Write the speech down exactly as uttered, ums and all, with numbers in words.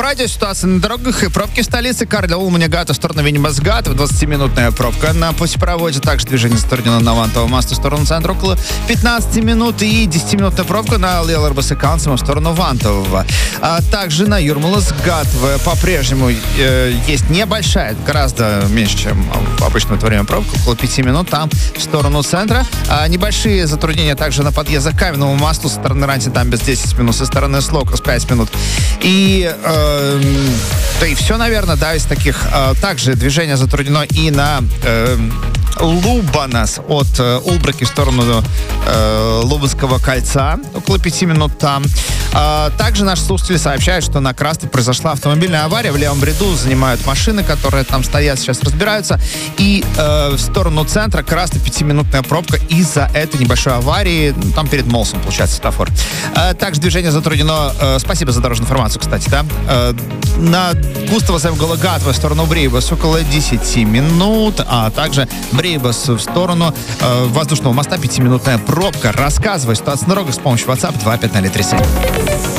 радио. Ситуация на дорогах и пробки в столице. Карля Улманигата в сторону Виннибасгата. двадцатиминутная пробка на путепроводе. Также движение затруднено на Вантовом мосту в сторону центра около пятнадцати минут. И десятиминутная пробка на Леларбасыканцева в сторону Вантового. А также на Юрмалас-Гатве по-прежнему э, есть небольшая, гораздо меньше, чем в обычное время пробка. Около пяти минут там в сторону центра. А небольшие затруднения также на подъезде к Каменному мосту со стороны Ранти. Там без десяти минут. Со стороны Слокос пять минут. И, э, да и все, наверное, да, из таких. Э, также движение затруднено и на э, Лубанас от э, Улбраки в сторону э, Лубанского кольца. Около пяти минут там. А, также наши слушатели сообщают, что на Красной произошла автомобильная авария. В левом ряду занимают машины, которые там стоят, сейчас разбираются. И э, в сторону центра Красной пятиминутная пробка из-за этой небольшой аварии. Там перед Молсом, получается, светофор. А, также движение затруднено. Э, спасибо за дорожную информацию, кстати, да. Э, на Густава Земголагатва в сторону Брейбас около десяти минут. А также Брейбас в сторону э, воздушного моста пятиминутная пробка. Рассказывай ситуацию на дорогах с помощью WhatsApp два пять ноль три семь.